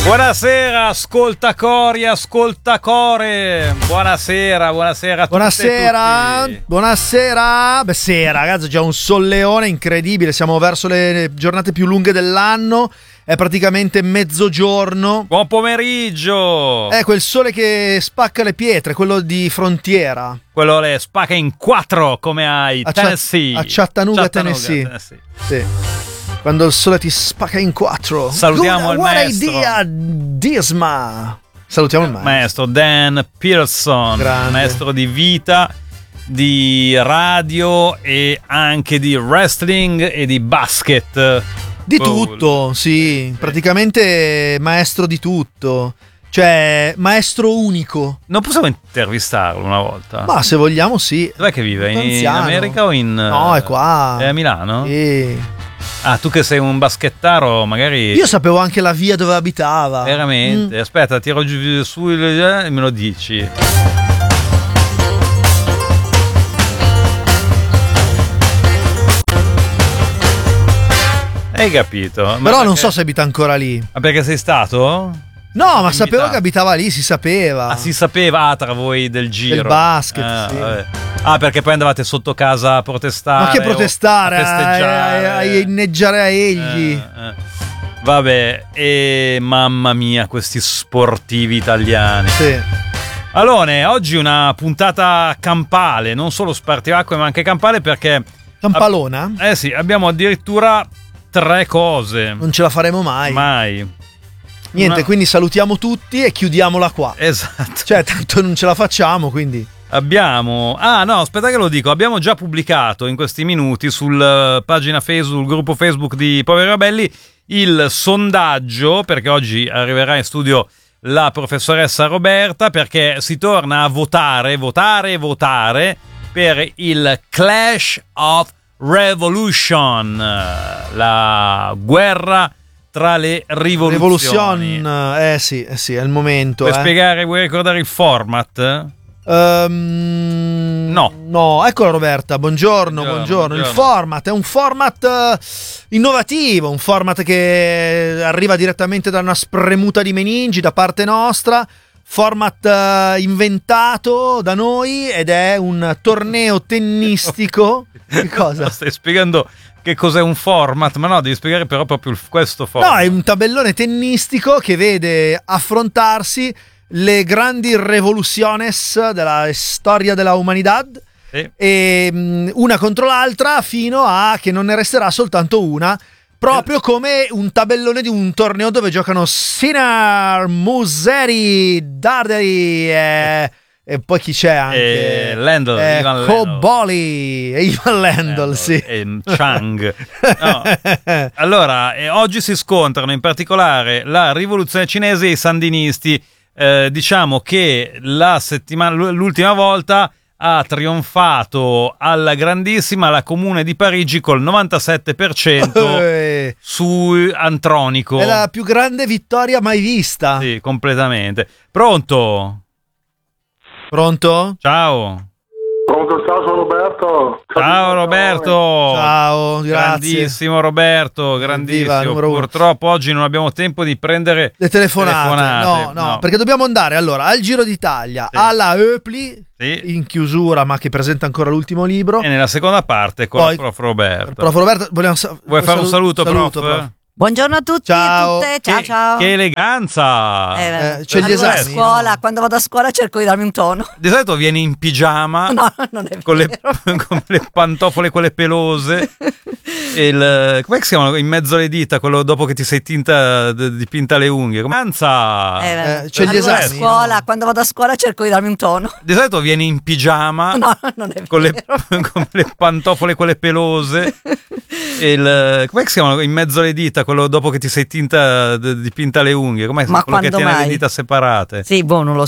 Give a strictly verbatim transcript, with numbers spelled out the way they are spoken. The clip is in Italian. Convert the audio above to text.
Buonasera, ascolta Cori, ascolta Core. Buonasera, buonasera a tutti. Buonasera, tutti. buonasera. Beh, sera, ragazzi, c'è un solleone incredibile. Siamo verso le giornate più lunghe dell'anno. È praticamente mezzogiorno. Buon pomeriggio. È quel sole che spacca le pietre, quello di Frontiera. Quello le spacca in quattro come ai A Tennessee. a Chattanooga, Chattanooga, Tennessee. Tennessee. Sì. Quando il sole ti spacca in quattro. Salutiamo Good, il what maestro. idea, Disma. Salutiamo il maestro. Maestro Dan Pearson, Grande. maestro di vita, di radio e anche di wrestling e di basket. Di Ball. tutto, sì, praticamente maestro di tutto, cioè maestro unico. Non possiamo intervistarlo una volta? Ma se vogliamo sì. Dov'è che vive? In Anziano. America o in... No, è qua. È a Milano? Sì. Ah, tu che sei un baschettaro, magari... Io sapevo anche la via dove abitava. Veramente? Mm. Aspetta, tiro giù su e me lo dici. Hai capito? Ma Però non perché- so se abita ancora lì. Ma perché sei stato? No, ma Invitato. sapevo che abitava lì, si sapeva. Ah, si sapeva ah, tra voi del giro. Del basket, ah, sì. vabbè. Ah, perché poi andavate sotto casa a protestare. Ma che o protestare, a a, festeggiare. a- a inneggiare a egli. Eh, eh. Vabbè, e mamma mia, questi sportivi italiani. Sì. Allora, oggi una puntata campale, non solo spartiacque ma anche campale perché... Campalona? Eh sì, abbiamo addirittura tre cose. Non ce la faremo mai. Mai. Niente, Una- quindi salutiamo tutti e chiudiamola qua. Esatto. Cioè, tanto non ce la facciamo, quindi. Abbiamo... Ah no, aspetta che lo dico. Abbiamo già pubblicato in questi minuti sul uh, pagina Facebook, sul gruppo Facebook di Poveri Rabelli, il sondaggio, perché oggi arriverà in studio la professoressa Roberta, perché si torna a votare, votare, votare per il Clash of Revolution, la guerra tra le rivoluzioni. Revolution, eh sì, eh sì, è il momento. Vuoi eh. spiegare, vuoi ricordare il format? Ehm, No. No, eccola Roberta, buongiorno, Buongiorno, buongiorno. Il buongiorno. format è un format eh, innovativo, un format che arriva direttamente da una spremuta di meningi da parte nostra, format eh, inventato da noi ed è un torneo tennistico. Che cosa? No, stai spiegando che cos'è un format, ma no, devi spiegare però proprio il- questo format. No, è un tabellone tennistico che vede affrontarsi le grandi revoluciones della storia della humanidad, Sì. e mh, una contro l'altra fino a che non ne resterà soltanto una, proprio come un tabellone di un torneo dove giocano Sinner, Museri, Darderi e, e poi chi c'è anche? E Lendl, Eh, Ivan Lendl. Coboli e Ivan Lendl, sì. E Chang. No. Allora, eh, oggi si scontrano in particolare la rivoluzione cinese e i sandinisti. Eh, diciamo che la settimana, l'ultima volta ha trionfato alla grandissima la Comune di Parigi col novantasette per cento Eh, su Antronico. È la più grande vittoria mai vista. Sì, completamente. Pronto? Pronto? Ciao. Pronto, ciao, sono Roberto. Ciao Roberto. Ciao, grazie. Grandissimo Roberto, grandissimo. Evviva, numero uno. Purtroppo oggi non abbiamo tempo di prendere Le telefonate. telefonate, No, no, no. perché dobbiamo andare allora al Giro d'Italia, Sì. alla Eupli, Sì. in chiusura, ma che presenta ancora l'ultimo libro. E nella seconda parte con Poi- il prof Roberto. Prof Roberto, vogliamo sa- Vuoi fare un saluto, prof? Buongiorno a tutti Ciao. e tutte, ciao Che, ciao. che eleganza! Eh, Eh, c'è gli arrivo da esami? scuola, quando vado a scuola cerco di darmi un tono. Di solito vieni in pigiama No, non è con, le, vero. con le pantofole quelle pelose e il, come si chiamano? In mezzo alle dita, quello dopo che ti sei tinta dipinta le unghie. Come Anza! Eh, c'è gli arrivo da esami? scuola, quando vado a scuola cerco di darmi un tono. Di solito vieni in pigiama No, non è con le, vero. con le pantofole quelle pelose e il, come si chiamano? In mezzo alle dita, quello dopo che ti sei tinta dipinta le unghie. Com'è Ma quello che quando tiene le mai? dita separate? Sì, boh, non lo